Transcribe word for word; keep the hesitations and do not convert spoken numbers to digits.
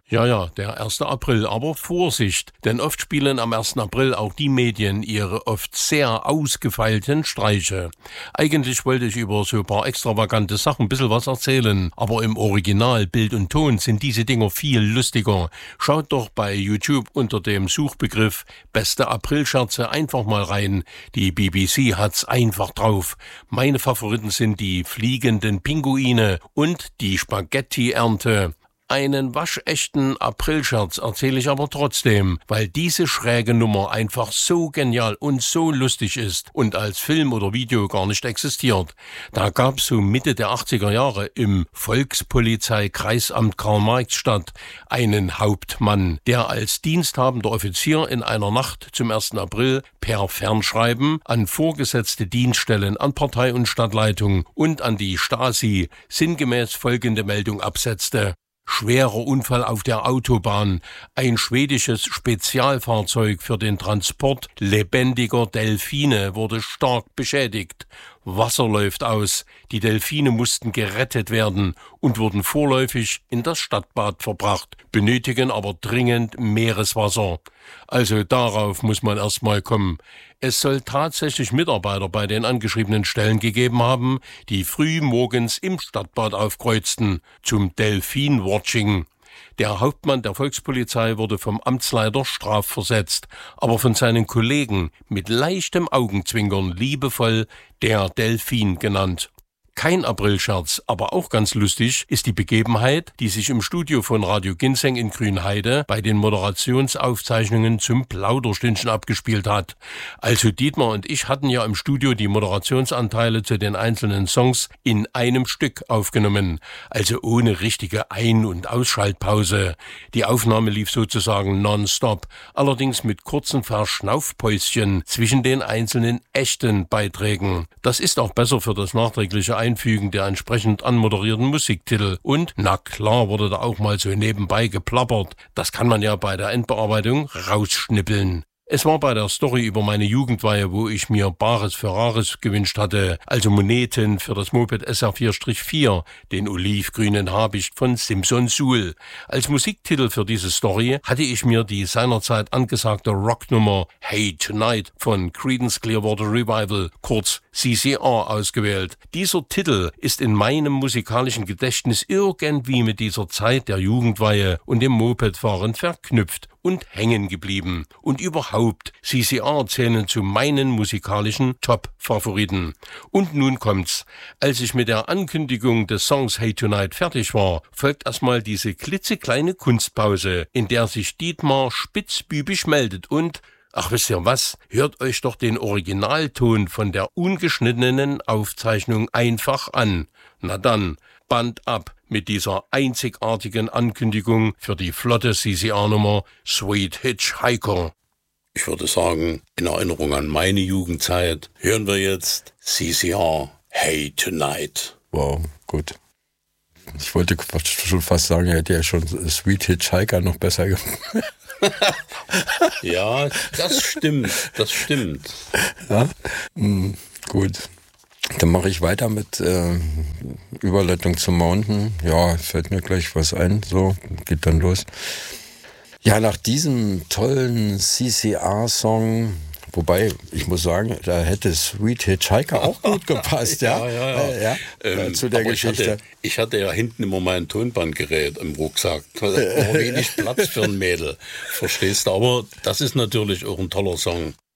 Ja, ja, der erste April, aber Vorsicht, denn oft spielen am ersten April auch die Medien ihre oft sehr ausgefeilten Streiche. Eigentlich wollte ich über so ein paar extravagante Sachen ein bisschen was erzählen, aber im Original, Bild und Ton sind diese Dinger viel lustiger. Schaut doch bei YouTube unter dem Suchbegriff Beste Aprilscherze einfach mal rein. Die B B C hat's einfach drauf. Meine Favoriten sind die fliegenden Pinguine und die Spaghetti-Ernte. Einen waschechten Aprilscherz erzähle ich aber trotzdem, weil diese schräge Nummer einfach so genial und so lustig ist und als Film oder Video gar nicht existiert. Da gab's so Mitte der achtziger Jahre im Volkspolizei-Kreisamt Karl-Marx-Stadt einen Hauptmann, der als diensthabender Offizier in einer Nacht zum ersten April per Fernschreiben an vorgesetzte Dienststellen, an Partei- und Stadtleitung und an die Stasi sinngemäß folgende Meldung absetzte: Schwerer Unfall auf der Autobahn. Ein schwedisches Spezialfahrzeug für den Transport lebendiger Delfine wurde stark beschädigt. Wasser läuft aus. Die Delfine mussten gerettet werden und wurden vorläufig in das Stadtbad verbracht, benötigen aber dringend Meereswasser. Also darauf muss man erstmal kommen. Es soll tatsächlich Mitarbeiter bei den angeschriebenen Stellen gegeben haben, die früh morgens im Stadtbad aufkreuzten, zum Delfin-Watching. Der Hauptmann der Volkspolizei wurde vom Amtsleiter strafversetzt, aber von seinen Kollegen mit leichtem Augenzwinkern liebevoll der Delfin genannt. Kein Aprilscherz, aber auch ganz lustig ist die Begebenheit, die sich im Studio von Radio Ginseng in Grünheide bei den Moderationsaufzeichnungen zum Plauderstündchen abgespielt hat. Also Dietmar und ich hatten ja im Studio die Moderationsanteile zu den einzelnen Songs in einem Stück aufgenommen, also ohne richtige Ein- und Ausschaltpause. Die Aufnahme lief sozusagen nonstop, allerdings mit kurzen Verschnaufpäuschen zwischen den einzelnen echten Beiträgen. Das ist auch besser für das nachträgliche Einfügen der entsprechend anmoderierten Musiktitel. Und, na klar, wurde da auch mal so nebenbei geplappert. Das kann man ja bei der Endbearbeitung rausschnippeln. Es war bei der Story über meine Jugendweihe, wo ich mir Bares für Rares gewünscht hatte, also Moneten für das Moped S R vier vier, den olivgrünen Habicht von Simson Sul. Als Musiktitel für diese Story hatte ich mir die seinerzeit angesagte Rocknummer Hey Tonight von Creedence Clearwater Revival, kurz C C R, ausgewählt. Dieser Titel ist in meinem musikalischen Gedächtnis irgendwie mit dieser Zeit der Jugendweihe und dem Mopedfahren verknüpft und hängen geblieben. Und überhaupt, C C R zählen zu meinen musikalischen Top-Favoriten. Und nun kommt's. Als ich mit der Ankündigung des Songs Hey Tonight fertig war, folgt erstmal diese klitzekleine Kunstpause, in der sich Dietmar spitzbübisch meldet und, ach wisst ihr was, hört euch doch den Originalton von der ungeschnittenen Aufzeichnung einfach an. Na dann, Band ab mit dieser einzigartigen Ankündigung für die flotte C C R-Nummer Sweet Hitchhiker. Ich würde sagen, in Erinnerung an meine Jugendzeit hören wir jetzt C C R Hey Tonight. Wow, gut. Ich wollte schon fast sagen, er hätte ja schon Sweet Hitchhiker noch besser gemacht. Ja, das stimmt, das stimmt. Ja? Mhm, gut. Dann mache ich weiter mit äh, Überleitung zum Mountain. Ja, fällt mir gleich was ein. So, geht dann los. Ja, nach diesem tollen C C R-Song, wobei, ich muss sagen, da hätte Sweet Hitchhiker auch gut gepasst, ja. ja, ja, ja. Äh, ja ähm, zu der Geschichte. Ich hatte, ich hatte ja hinten immer mein Tonbandgerät im Rucksack. Da war wenig Platz für ein Mädel. Verstehst du? Aber das ist natürlich auch ein toller Song.